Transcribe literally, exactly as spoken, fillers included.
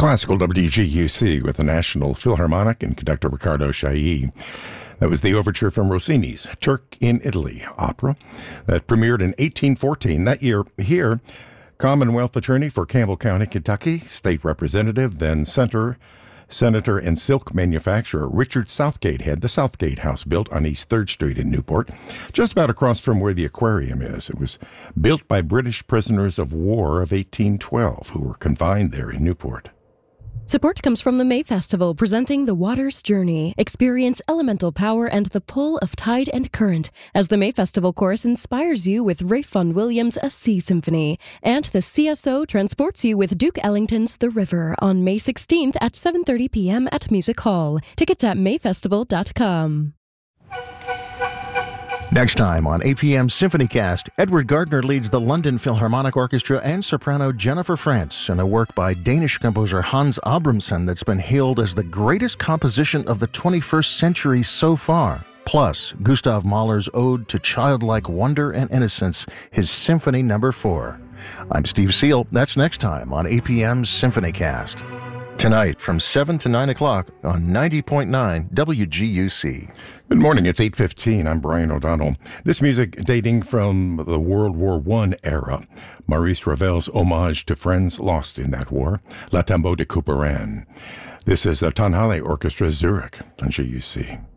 Classical W G U C with the National Philharmonic and conductor Riccardo Chailly. That was the overture from Rossini's Turk in Italy opera that premiered in eighteen fourteen. That year, here, Commonwealth attorney for Campbell County, Kentucky, state representative, then senator, senator and silk manufacturer Richard Southgate had the Southgate House built on East third Street in Newport, just about across from where the aquarium is. It was built by British prisoners of war of eighteen twelve who were confined there in Newport. Support comes from the May Festival, presenting The Water's Journey. Experience elemental power and the pull of tide and current as the May Festival Chorus inspires you with Ralph Vaughan Williams' A Sea Symphony. And the C S O transports you with Duke Ellington's The River on May sixteenth at seven thirty p.m. at Music Hall. Tickets at may festival dot com. Next time on A P M Symphonycast, Edward Gardner leads the London Philharmonic Orchestra and soprano Jennifer Frantz in a work by Danish composer Hans Abramson that's been hailed as the greatest composition of the twenty-first century so far. Plus, Gustav Mahler's ode to childlike wonder and innocence, his Symphony Number Four. I'm Steve Seal. That's next time on A P M Symphonycast. Tonight from seven to nine o'clock on ninety point nine W G U C. Good morning, it's eight fifteen. I'm Brian O'Donnell. This music dating from the World War One era. Maurice Ravel's homage to friends lost in that war, La Tombeau de Couperin. This is the Tonhalle Orchestra, Zurich on G U C.